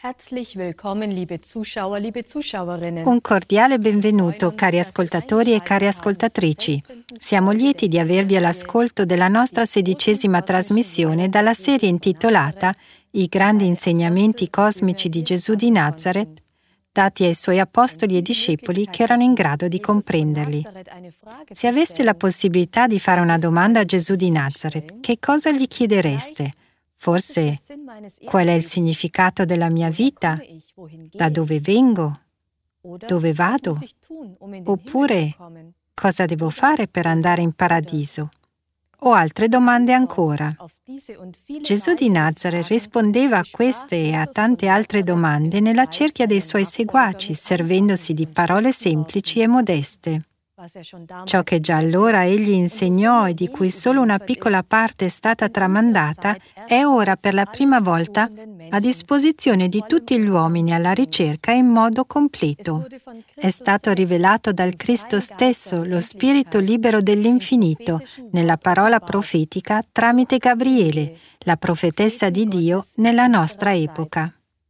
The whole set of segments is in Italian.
Herzlich willkommen, liebe Zuschauer, liebe Zuschauerinnen. Un cordiale benvenuto, cari ascoltatori e cari ascoltatrici. Siamo lieti di avervi all'ascolto della nostra 16ª trasmissione dalla serie intitolata I grandi insegnamenti cosmici di Gesù di Nazaret, dati ai suoi apostoli e discepoli che erano in grado di comprenderli. Se aveste la possibilità di fare una domanda a Gesù di Nazaret, che cosa gli chiedereste? Forse, qual è il significato della mia vita? Da dove vengo? Dove vado? Oppure, cosa devo fare per andare in paradiso? O altre domande ancora. Gesù di Nazaret rispondeva a queste e a tante altre domande nella cerchia dei suoi seguaci, servendosi di parole semplici e modeste. Ciò che già allora egli insegnò e di cui solo una piccola parte è stata tramandata è ora per la prima volta a disposizione di tutti gli uomini alla ricerca in modo completo. È stato rivelato dal Cristo stesso, lo Spirito libero dell'infinito, nella parola profetica tramite Gabriele, la profetessa di Dio nella nostra epoca.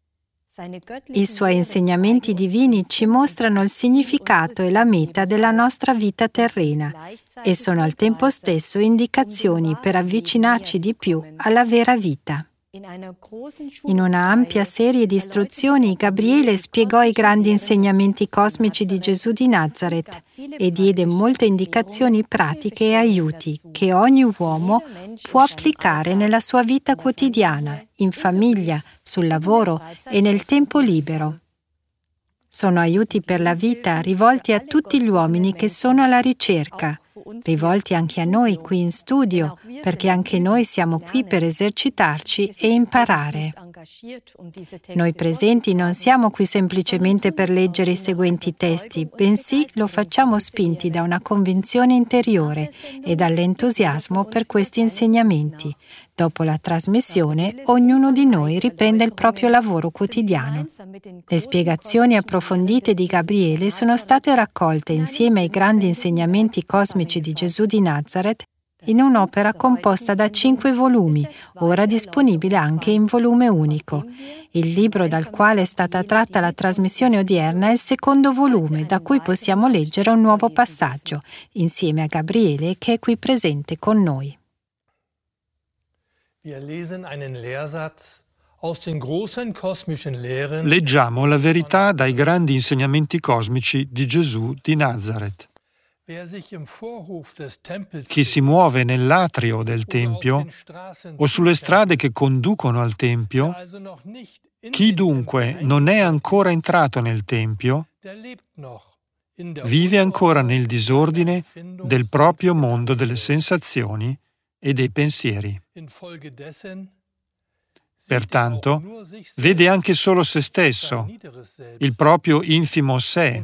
I suoi insegnamenti divini ci mostrano il significato e la meta della nostra vita terrena e sono al tempo stesso indicazioni per avvicinarci di più alla vera vita. In una ampia serie di istruzioni, Gabriele spiegò i grandi insegnamenti cosmici di Gesù di Nazaret e diede molte indicazioni pratiche e aiuti che ogni uomo può applicare nella sua vita quotidiana, in famiglia, sul lavoro e nel tempo libero. Sono aiuti per la vita rivolti a tutti gli uomini che sono alla ricerca, rivolti anche a noi qui in studio, perché anche noi siamo qui per esercitarci e imparare. Noi presenti non siamo qui semplicemente per leggere i seguenti testi, bensì lo facciamo spinti da una convinzione interiore e dall'entusiasmo per questi insegnamenti. Dopo la trasmissione, ognuno di noi riprende il proprio lavoro quotidiano. Le spiegazioni approfondite di Gabriele sono state raccolte insieme ai grandi insegnamenti cosmici di Gesù di Nazaret in un'opera composta da 5 volumi, ora disponibile anche in volume unico. Il libro dal quale è stata tratta la trasmissione odierna è il secondo volume, da cui possiamo leggere un nuovo passaggio, insieme a Gabriele che è qui presente con noi. Leggiamo la verità dai grandi insegnamenti cosmici di Gesù di Nazaret. Chi si muove nell'atrio del Tempio o sulle strade che conducono al Tempio, chi dunque non è ancora entrato nel Tempio, vive ancora nel disordine del proprio mondo delle sensazioni e dei pensieri. Pertanto, vede anche solo se stesso, il proprio infimo sé,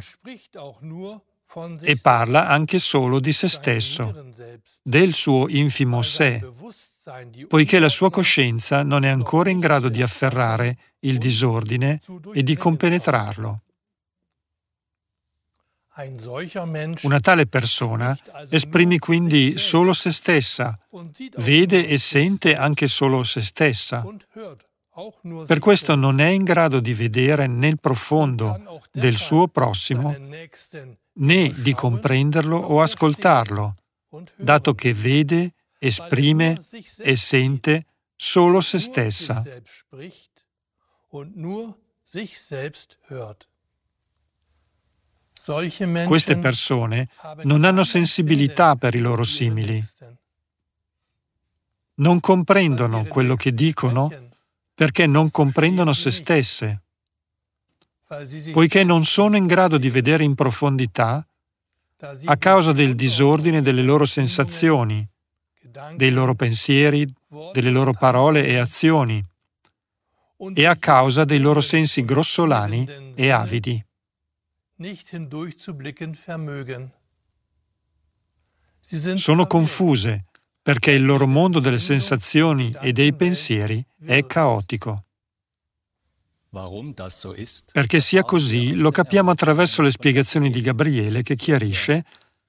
e parla anche solo di se stesso, del suo infimo sé, poiché la sua coscienza non è ancora in grado di afferrare il disordine e di compenetrarlo. Una tale persona esprime quindi solo se stessa, vede e sente anche solo se stessa. Per questo non è in grado di vedere nel profondo del suo prossimo, né di comprenderlo o ascoltarlo, dato che vede, esprime e sente solo se stessa. Queste persone non hanno sensibilità per i loro simili. Non comprendono quello che dicono perché non comprendono se stesse. Poiché non sono in grado di vedere in profondità, a causa del disordine delle loro sensazioni, dei loro pensieri, delle loro parole e azioni, e a causa dei loro sensi grossolani e avidi. Sono confuse perché il loro mondo delle sensazioni e dei pensieri è caotico. Perché sia così lo capiamo attraverso le spiegazioni di Gabriele che chiarisce: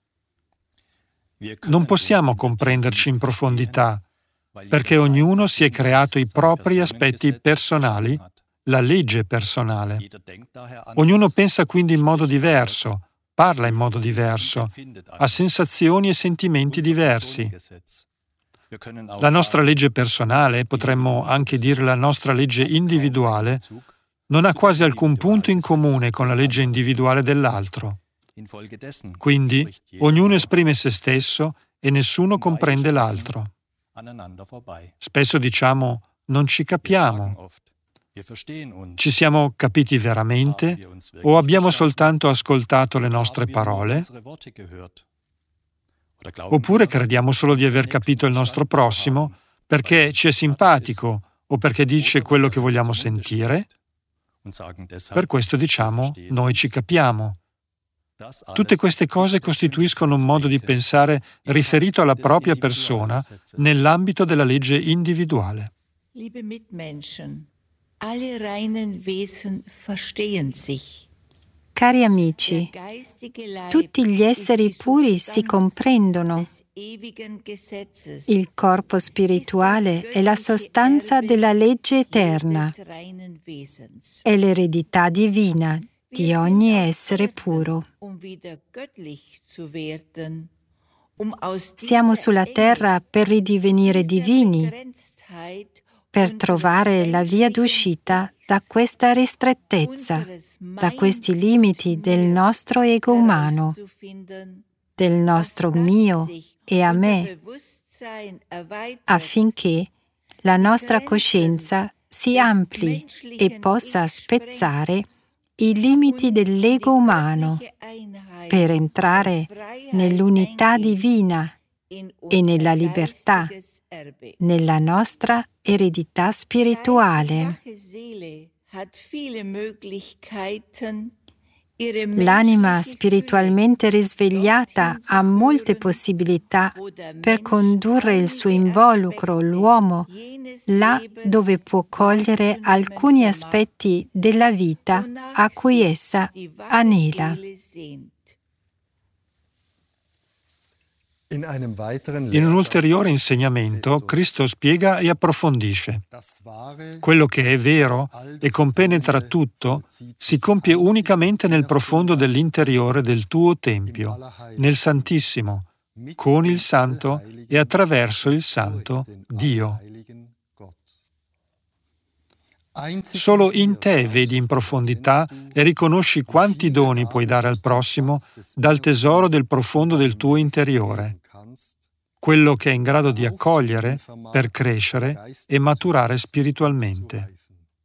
non possiamo comprenderci in profondità perché ognuno si è creato i propri aspetti personali la legge personale. Ognuno pensa quindi in modo diverso, parla in modo diverso, ha sensazioni e sentimenti diversi. La nostra legge personale, potremmo anche dire la nostra legge individuale, non ha quasi alcun punto in comune con la legge individuale dell'altro. Quindi ognuno esprime se stesso e nessuno comprende l'altro. Spesso diciamo non ci capiamo. Ci siamo capiti veramente o abbiamo soltanto ascoltato le nostre parole? Oppure crediamo solo di aver capito il nostro prossimo perché ci è simpatico o perché dice quello che vogliamo sentire? Per questo diciamo noi ci capiamo. Tutte queste cose costituiscono un modo di pensare riferito alla propria persona nell'ambito della legge individuale. Liebe Mitmenschen, alle reinen Wesen verstehen sich. Cari amici, tutti gli esseri puri si comprendono. Il corpo spirituale è la sostanza della legge eterna, è l'eredità divina di ogni essere puro. Siamo sulla terra per ridivenire divini, per trovare la via d'uscita da questa ristrettezza, da questi limiti del nostro ego umano, del nostro mio e a me, affinché la nostra coscienza si ampli e possa spezzare i limiti dell'ego umano per entrare nell'unità divina e nella libertà, nella nostra eredità spirituale. L'anima spiritualmente risvegliata ha molte possibilità per condurre il suo involucro, l'uomo, là dove può cogliere alcuni aspetti della vita a cui essa anela. In un ulteriore insegnamento, Cristo spiega e approfondisce: quello che è vero e compenetra tutto si compie unicamente nel profondo dell'interiore del tuo Tempio, nel Santissimo, con il Santo e attraverso il Santo Dio. Solo in te vedi in profondità e riconosci quanti doni puoi dare al prossimo dal tesoro del profondo del tuo interiore, quello che è in grado di accogliere per crescere e maturare spiritualmente.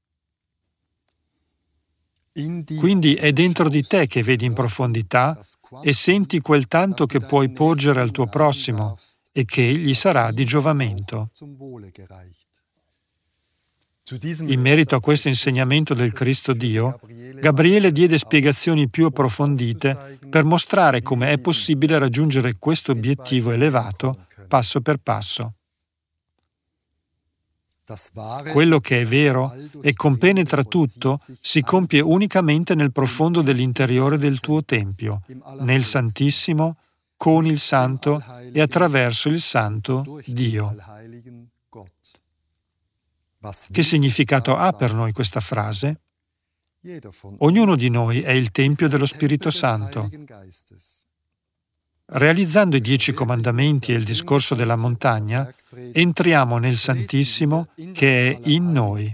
Quindi è dentro di te che vedi in profondità e senti quel tanto che puoi porgere al tuo prossimo e che gli sarà di giovamento. In merito a questo insegnamento del Cristo Dio, Gabriele diede spiegazioni più approfondite per mostrare come è possibile raggiungere questo obiettivo elevato passo per passo. Quello che è vero e compenetra tutto si compie unicamente nel profondo dell'interiore del tuo Tempio, nel Santissimo, con il Santo e attraverso il Santo Dio. Che significato ha per noi questa frase? Ognuno di noi è il Tempio dello Spirito Santo. Realizzando i 10 comandamenti e il discorso della montagna, entriamo nel Santissimo che è in noi.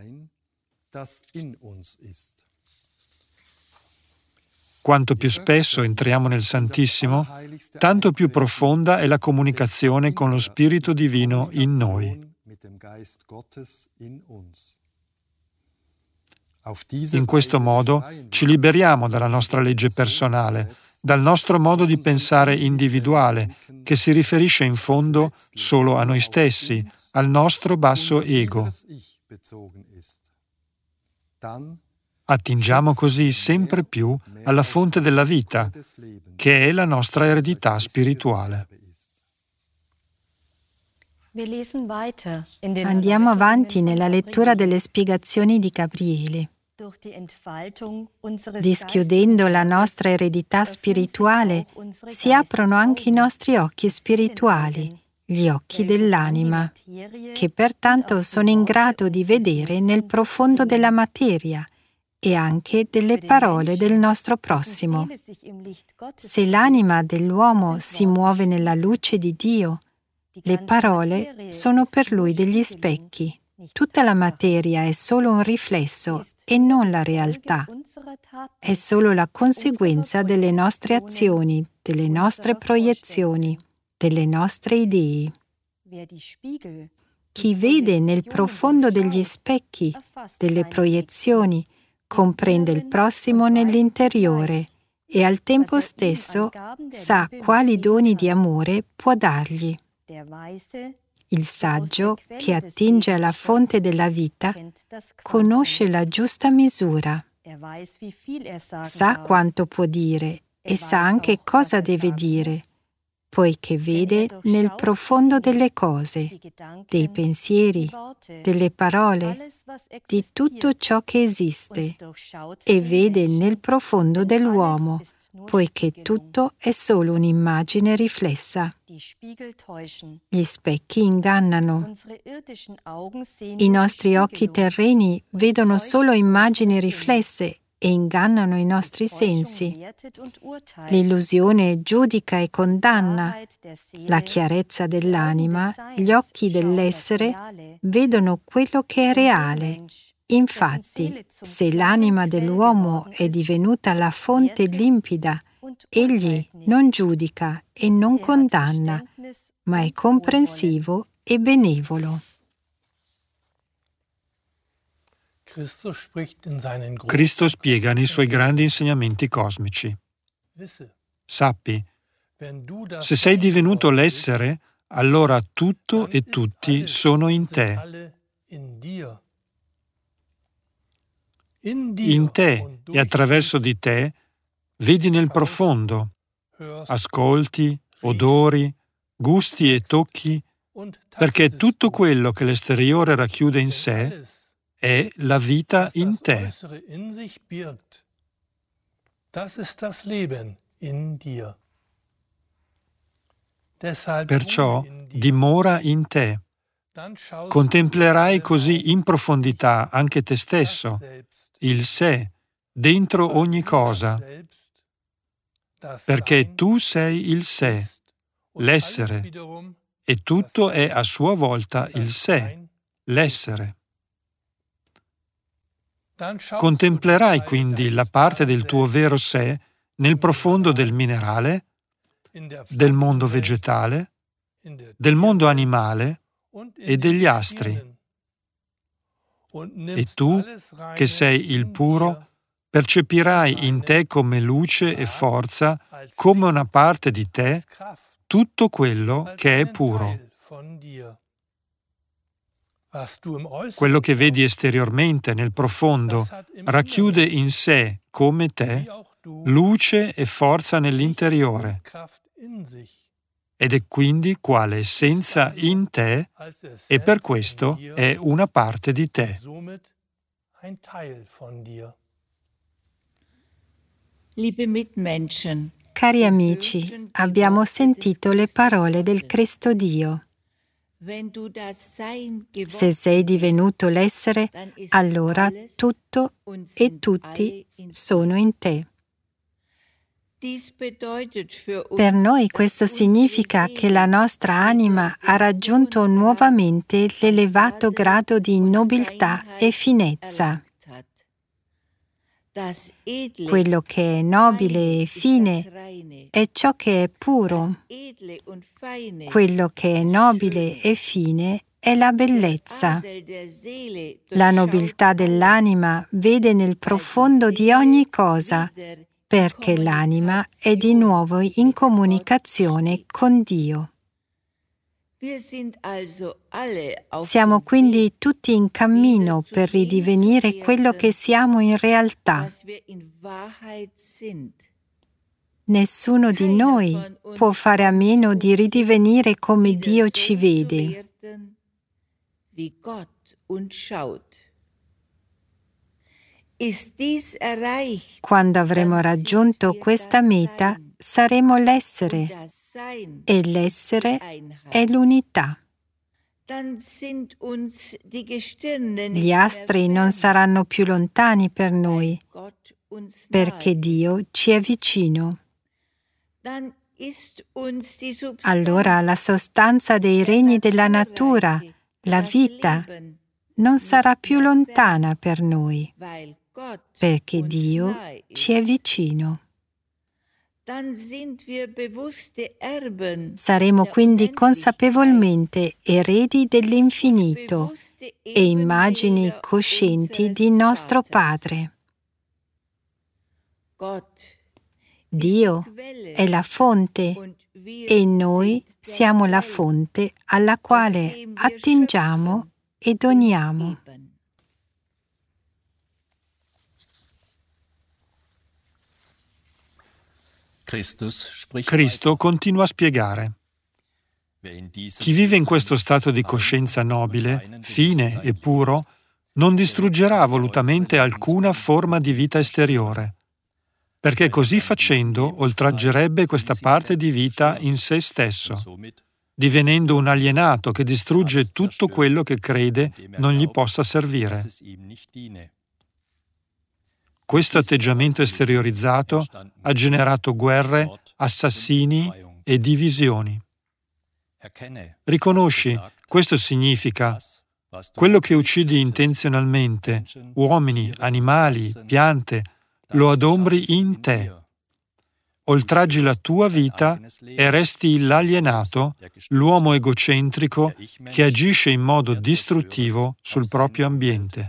Quanto più spesso entriamo nel Santissimo, tanto più profonda è la comunicazione con lo Spirito Divino in noi. In questo modo ci liberiamo dalla nostra legge personale, dal nostro modo di pensare individuale, che si riferisce in fondo solo a noi stessi, al nostro basso ego. Attingiamo così sempre più alla fonte della vita, che è la nostra eredità spirituale. Andiamo avanti nella lettura delle spiegazioni di Gabriele. Dischiudendo la nostra eredità spirituale, si aprono anche i nostri occhi spirituali gli occhi dell'anima, che pertanto sono in grado di vedere nel profondo della materia e anche delle parole del nostro prossimo. Se l'anima dell'uomo si muove nella luce di Dio, le parole sono per lui degli specchi. Tutta la materia è solo un riflesso e non la realtà. È solo la conseguenza delle nostre azioni, delle nostre proiezioni, delle nostre idee. Chi vede nel profondo degli specchi, delle proiezioni, comprende il prossimo nell'interiore e al tempo stesso sa quali doni di amore può dargli. Il saggio, che attinge alla fonte della vita, conosce la giusta misura, sa quanto può dire e sa anche cosa deve dire, poiché vede nel profondo delle cose, dei pensieri, delle parole, di tutto ciò che esiste, e vede nel profondo dell'uomo, poiché tutto è solo un'immagine riflessa. Gli specchi ingannano. I nostri occhi terreni vedono solo immagini riflesse e ingannano i nostri sensi. L'illusione giudica e condanna. La chiarezza dell'anima, gli occhi dell'essere, vedono quello che è reale. Infatti, se l'anima dell'uomo è divenuta la fonte limpida, egli non giudica e non condanna, ma è comprensivo e benevolo. Cristo spiega nei suoi grandi insegnamenti cosmici. Sappi, se sei divenuto l'essere, allora tutto e tutti sono in te. In te e attraverso di te vedi nel profondo, ascolti, odori, gusti e tocchi, perché tutto quello che l'esteriore racchiude in sé è la vita in te. Perciò dimora in te. Contemplerai così in profondità anche te stesso, il sé, dentro ogni cosa, perché tu sei il sé, l'essere, e tutto è a sua volta il sé, l'essere. Contemplerai quindi la parte del tuo vero sé nel profondo del minerale, del mondo vegetale, del mondo animale e degli astri. E tu, che sei il puro, percepirai in te come luce e forza, come una parte di te, tutto quello che è puro. Quello che vedi esteriormente nel profondo racchiude in sé, come te, luce e forza nell'interiore, ed è quindi quale essenza in te e per questo è una parte di te. Cari amici, abbiamo sentito le parole del Cristo Dio. Se sei divenuto l'essere, allora tutto e tutti sono in te. Per noi questo significa che la nostra anima ha raggiunto nuovamente l'elevato grado di nobiltà e finezza. Quello che è nobile e fine è ciò che è puro. Quello che è nobile e fine è la bellezza. La nobiltà dell'anima vede nel profondo di ogni cosa, perché l'anima è di nuovo in comunicazione con Dio. Siamo quindi tutti in cammino per ridivenire quello che siamo in realtà. Nessuno di noi può fare a meno di ridivenire come Dio ci vede. Quando avremo raggiunto questa meta, saremo l'essere e l'essere è l'unità. Gli astri non saranno più lontani per noi, perché Dio ci è vicino. Allora la sostanza dei regni della natura, la vita, non sarà più lontana per noi, perché Dio ci è vicino. Saremo quindi consapevolmente eredi dell'infinito e immagini coscienti di nostro Padre. Dio è la fonte e noi siamo la fonte alla quale attingiamo e doniamo. Cristo continua a spiegare: chi vive in questo stato di coscienza nobile, fine e puro, non distruggerà volutamente alcuna forma di vita esteriore, perché così facendo oltraggerebbe questa parte di vita in se stesso, divenendo un alienato che distrugge tutto quello che crede non gli possa servire. Questo atteggiamento esteriorizzato ha generato guerre, assassini e divisioni. Riconosci, questo significa: quello che uccidi intenzionalmente, uomini, animali, piante, lo adombri in te. Oltraggi la tua vita e resti l'alienato, l'uomo egocentrico che agisce in modo distruttivo sul proprio ambiente.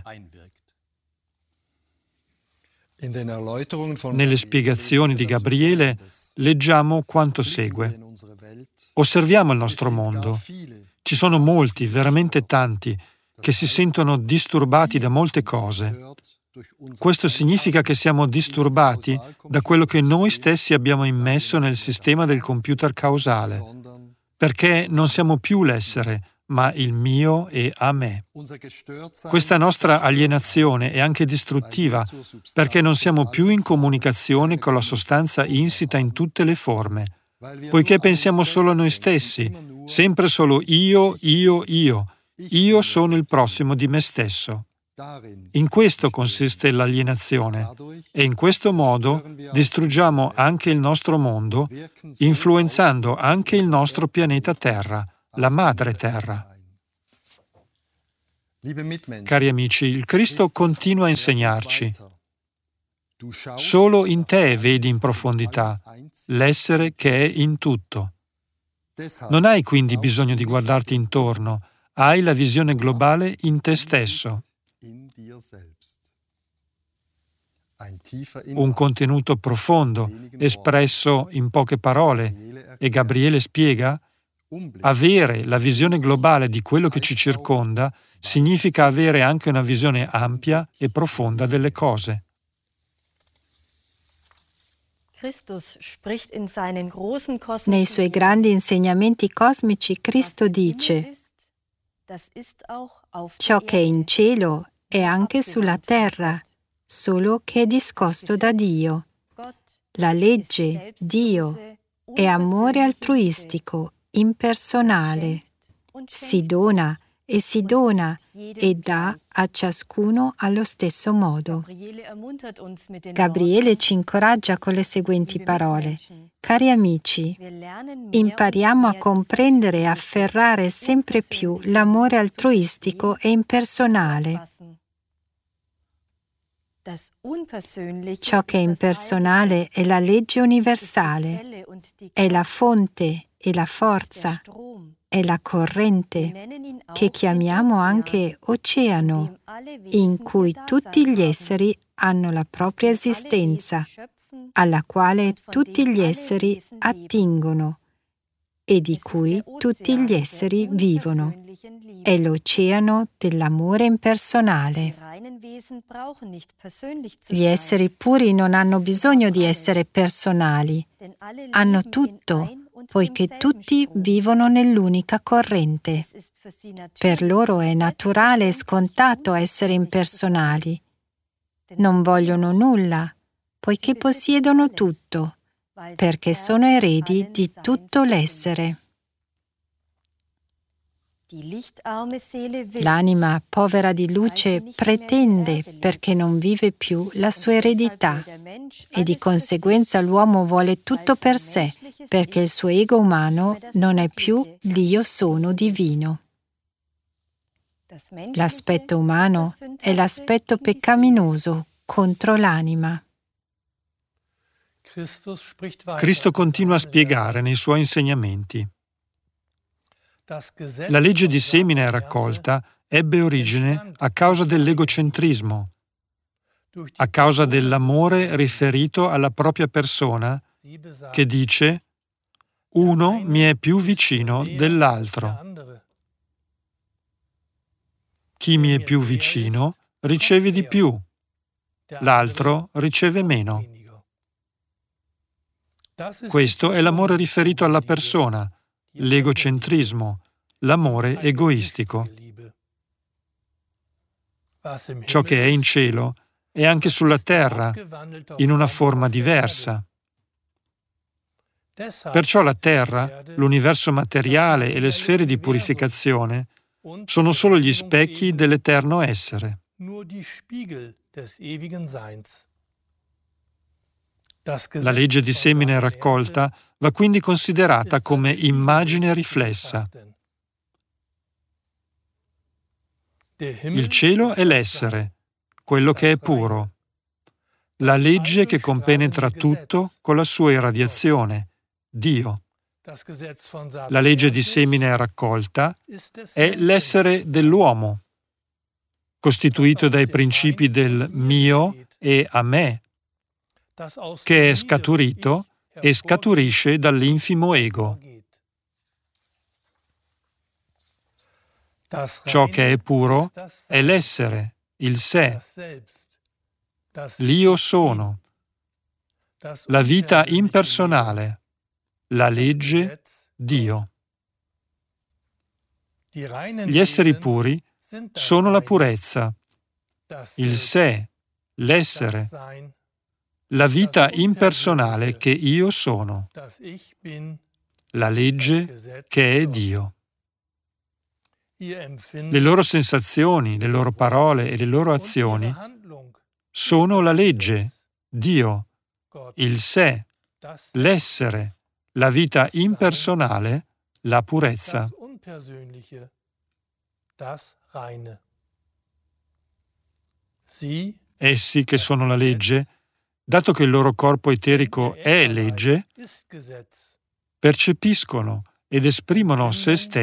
Nelle spiegazioni di Gabriele leggiamo quanto segue. Osserviamo il nostro mondo. Ci sono molti, veramente tanti, che si sentono disturbati da molte cose. Questo significa che siamo disturbati da quello che noi stessi abbiamo immesso nel sistema del computer causale, perché non siamo più l'essere, ma il mio e a me. Questa nostra alienazione è anche distruttiva, perché non siamo più in comunicazione con la sostanza insita in tutte le forme, poiché pensiamo solo a noi stessi, sempre solo io sono il prossimo di me stesso. In questo consiste l'alienazione e in questo modo distruggiamo anche il nostro mondo, influenzando anche il nostro pianeta Terra, la Madre Terra. Cari amici, il Cristo continua a insegnarci. Solo in te vedi in profondità l'essere che è in tutto. Non hai quindi bisogno di guardarti intorno, hai la visione globale in te stesso. Un contenuto profondo, espresso in poche parole, e Gabriele spiega: avere la visione globale di quello che ci circonda significa avere anche una visione ampia e profonda delle cose. Nei suoi grandi insegnamenti cosmici, Cristo dice: ciò che è in cielo è anche sulla terra, solo che è discosto da Dio. La legge, Dio, è amore altruistico, impersonale. Si dona e dà a ciascuno allo stesso modo. Gabriele ci incoraggia con le seguenti parole: cari amici, impariamo a comprendere e afferrare sempre più l'amore altruistico e impersonale. Ciò che è impersonale è la legge universale, è la fonte e la forza, è la corrente, che chiamiamo anche oceano, in cui tutti gli esseri hanno la propria esistenza, alla quale tutti gli esseri attingono e di cui tutti gli esseri vivono. È l'oceano dell'amore impersonale. Gli esseri puri non hanno bisogno di essere personali, hanno tutto, poiché tutti vivono nell'unica corrente. Per loro è naturale e scontato essere impersonali. Non vogliono nulla, poiché possiedono tutto, perché sono eredi di tutto l'essere. L'anima povera di luce pretende perché non vive più la sua eredità e di conseguenza l'uomo vuole tutto per sé perché il suo ego umano non è più l'io sono divino. L'aspetto umano è l'aspetto peccaminoso contro l'anima. Cristo continua a spiegare nei suoi insegnamenti. La legge di semina e raccolta ebbe origine a causa dell'egocentrismo, a causa dell'amore riferito alla propria persona che dice «uno mi è più vicino dell'altro». Chi mi è più vicino riceve di più, l'altro riceve meno. Questo è l'amore riferito alla persona, l'egocentrismo, l'amore egoistico. Ciò che è in cielo è anche sulla terra, in una forma diversa. Perciò la terra, l'universo materiale e le sfere di purificazione sono solo gli specchi dell'eterno essere. La legge di semina e raccolta va quindi considerata come immagine riflessa. Il cielo è l'essere, quello che è puro. La legge che compenetra tutto con la sua irradiazione, Dio. La legge di semina e raccolta è l'essere dell'uomo, costituito dai principi del mio e a me, che è scaturito e scaturisce dall'infimo ego. Ciò che è puro è l'essere, il sé, l'io sono, la vita impersonale, la legge, Dio. Gli esseri puri sono la purezza, il sé, l'essere, la vita impersonale che io sono, la legge che è Dio. Le loro sensazioni, le loro parole e le loro azioni sono la legge, Dio, il sé, l'essere, la vita impersonale, la purezza. Essi, che sono la legge, dato che il loro corpo eterico è legge, percepiscono ed esprimono se stessi